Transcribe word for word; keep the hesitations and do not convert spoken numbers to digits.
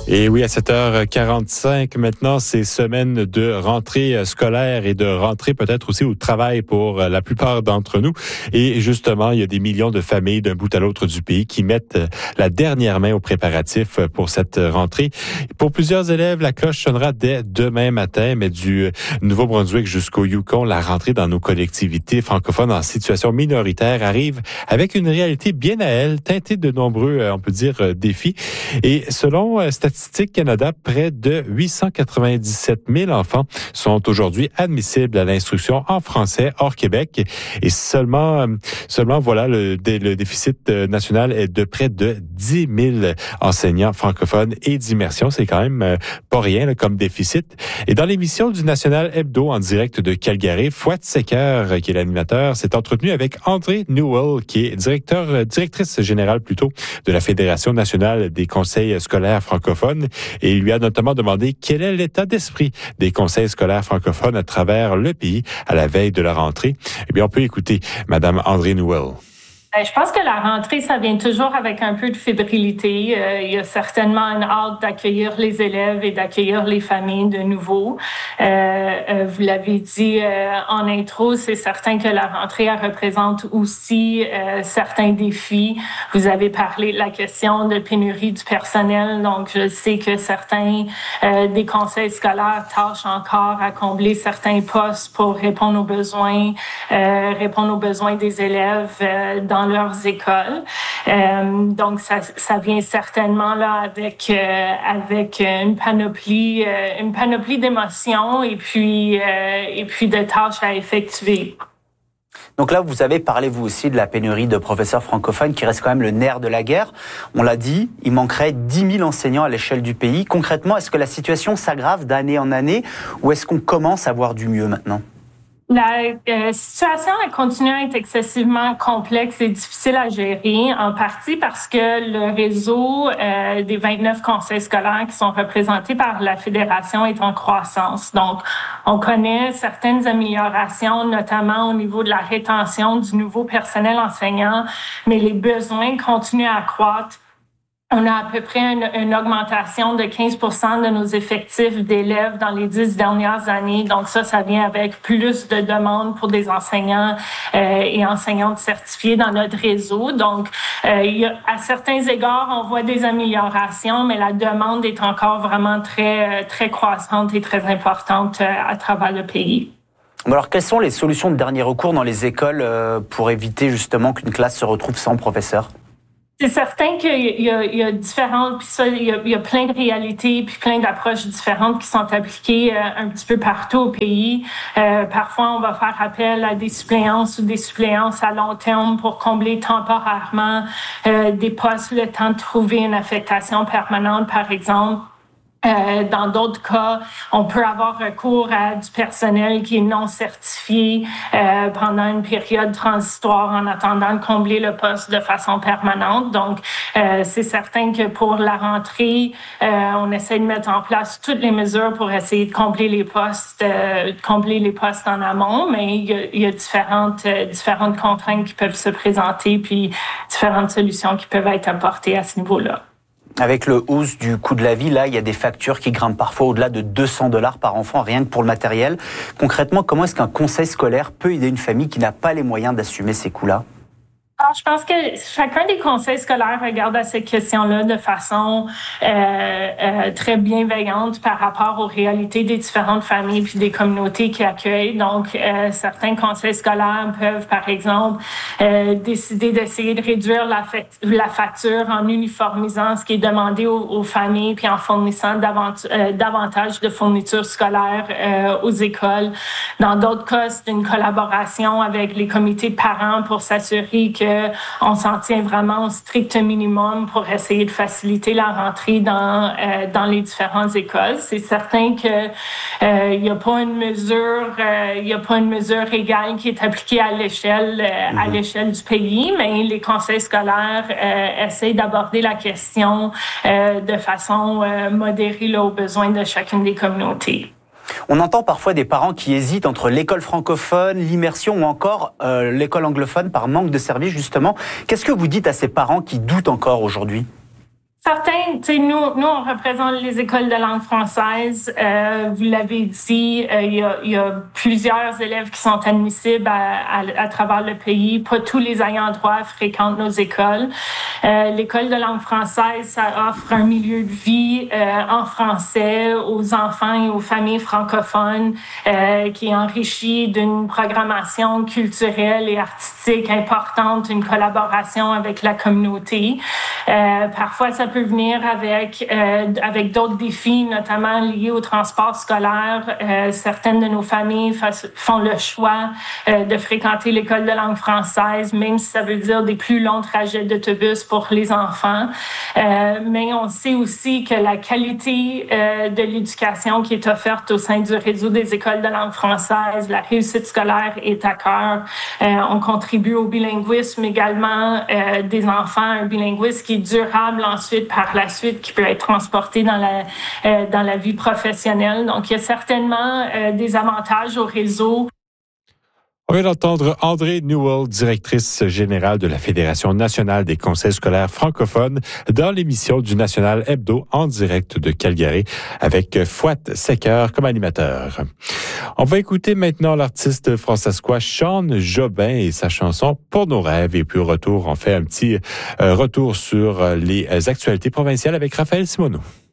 Et oui, à sept heures quarante-cinq, maintenant, c'est semaine de rentrée scolaire et de rentrée peut-être aussi au travail pour la plupart d'entre nous. Et justement, il y a des millions de familles d'un bout à l'autre du pays qui mettent la dernière main aux préparatifs pour cette rentrée. Pour plusieurs élèves, la cloche sonnera dès demain matin, mais du Nouveau-Brunswick jusqu'au Yukon, la rentrée dans nos collectivités francophones en situation minoritaire arrive avec une réalité bien à elle, teintée de nombreux, on peut dire, défis. Et selon Statistique Canada, près de huit cent quatre-vingt-dix-sept mille enfants sont aujourd'hui admissibles à l'instruction en français hors Québec. Et seulement, seulement voilà, le, le déficit national est de près de dix mille enseignants francophones et d'immersion. C'est quand même pas rien là, comme déficit. Et dans l'émission du National Hebdo en direct de Calgary, Fouad Secker, qui est l'animateur, s'est entretenu avec André Newell, qui est directeur, directrice générale plutôt de la Fédération nationale des conseils scolaires francophones. Et il lui a notamment demandé quel est l'état d'esprit des conseils scolaires francophones à travers le pays à la veille de la rentrée. Eh bien, on peut écouter Madame André Newell. Je pense que la rentrée, ça vient toujours avec un peu de fébrilité. Euh, il y a certainement une hâte d'accueillir les élèves et d'accueillir les familles de nouveau. Euh, euh, vous l'avez dit euh, en intro, c'est certain que la rentrée elle représente aussi euh, certains défis. Vous avez parlé de la question de pénurie du personnel, donc je sais que certains euh, des conseils scolaires tâchent encore à combler certains postes pour répondre aux besoins, euh, répondre aux besoins des élèves euh, dans leurs écoles. Euh, donc, ça, ça vient certainement là avec euh, avec une panoplie, euh, une panoplie d'émotions et puis euh, et puis de tâches à effectuer. Donc là, vous avez parlé, vous aussi, de la pénurie de professeurs francophones qui reste quand même le nerf de la guerre. On l'a dit, il manquerait dix mille enseignants à l'échelle du pays. Concrètement, est-ce que la situation s'aggrave d'année en année ou est-ce qu'on commence à voir du mieux maintenant? La euh, situation elle continue à être excessivement complexe et difficile à gérer, en partie parce que le réseau euh, des vingt-neuf conseils scolaires qui sont représentés par la Fédération est en croissance. Donc, on connaît certaines améliorations, notamment au niveau de la rétention du nouveau personnel enseignant, mais les besoins continuent à croître. On a à peu près une, une augmentation de quinze pour cent de nos effectifs d'élèves dans les dix dernières années. Donc ça, ça vient avec plus de demandes pour des enseignants euh, et enseignantes certifiés dans notre réseau. Donc, euh, il y a, à certains égards, on voit des améliorations, mais la demande est encore vraiment très, très croissante et très importante euh, à travers le pays. Alors, quelles sont les solutions de dernier recours dans les écoles euh, pour éviter justement qu'une classe se retrouve sans professeur? C'est certain qu'il y a, il y a différentes, puis ça, il y a, il y a plein de réalités, puis plein d'approches différentes qui sont appliquées euh, un petit peu partout au pays. Euh, parfois, on va faire appel à des suppléances ou des suppléances à long terme pour combler temporairement euh, des postes, le temps de trouver une affectation permanente, par exemple. Euh, dans d'autres cas, on peut avoir recours à du personnel qui est non certifié euh, pendant une période transitoire en attendant de combler le poste de façon permanente. Donc, euh, c'est certain que pour la rentrée, euh, on essaie de mettre en place toutes les mesures pour essayer de combler les postes, euh, de combler les postes en amont, mais il y a, il y a différentes, euh, différentes contraintes qui peuvent se présenter, puis différentes solutions qui peuvent être apportées à ce niveau-là. Avec le hausse du coût de la vie, là, il y a des factures qui grimpent parfois au-delà de deux cents dollars par enfant, rien que pour le matériel. Concrètement, comment est-ce qu'un conseil scolaire peut aider une famille qui n'a pas les moyens d'assumer ces coûts-là? Alors, je pense que chacun des conseils scolaires regarde à ces questions-là de façon euh, euh, très bienveillante par rapport aux réalités des différentes familles puis des communautés qui accueillent. Donc, euh, certains conseils scolaires peuvent, par exemple, euh, décider d'essayer de réduire la, fa- la facture en uniformisant ce qui est demandé aux, aux familles puis en fournissant davant- euh, davantage de fournitures scolaires euh, aux écoles. Dans d'autres cas, c'est une collaboration avec les comités de parents pour s'assurer que on s'en tient vraiment au strict minimum pour essayer de faciliter la rentrée dans euh, dans les différentes écoles. C'est certain que euh, il y a pas une mesure, euh, il y a pas une mesure égale qui est appliquée à l'échelle euh, mm-hmm. à l'échelle du pays, mais les conseils scolaires euh, essayent d'aborder la question euh, de façon euh, modérée là, aux besoins de chacune des communautés. On entend parfois des parents qui hésitent entre l'école francophone, l'immersion ou encore euh, l'école anglophone par manque de services, justement. Qu'est-ce que vous dites à ces parents qui doutent encore aujourd'hui? Certains, tu sais, nous, nous, on représente les écoles de langue française. Euh, vous l'avez dit, euh, il y a, il y a plusieurs élèves qui sont admissibles à, à, à travers le pays. Pas tous les ayants droit fréquentent nos écoles. Euh, l'école de langue française, ça offre un milieu de vie euh, en français aux enfants et aux familles francophones euh, qui est enrichi d'une programmation culturelle et artistique importante, une collaboration avec la communauté. Euh, parfois, ça peut venir avec euh, avec d'autres défis, notamment liés au transport scolaire. Euh, certaines de nos familles fa- font le choix euh, de fréquenter l'école de langue française, même si ça veut dire des plus longs trajets d'autobus pour les enfants. Euh, mais on sait aussi que la qualité euh, de l'éducation qui est offerte au sein du réseau des écoles de langue française, la réussite scolaire est à cœur. Euh, on contribue au bilinguisme également euh, des enfants, un bilinguisme qui est durable ensuite par la suite, qui peut être transporté dans la euh, dans la vie professionnelle. Donc, il y a certainement euh, des avantages au réseau. On vient d'entendre Andrée Newell, directrice générale de la Fédération nationale des conseils scolaires francophones, dans l'émission du National Hebdo en direct de Calgary avec Fouad Secker comme animateur. On va écouter maintenant l'artiste françaiscois Sean Jobin et sa chanson Pour nos rêves. Et puis au retour, on fait un petit euh, retour sur les actualités provinciales avec Raphaël Simoneau.